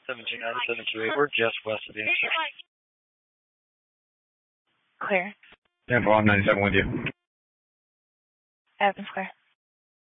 729-728. We're just west of the intersection. Clear. Temple, I'm 97 with you. Evans clear.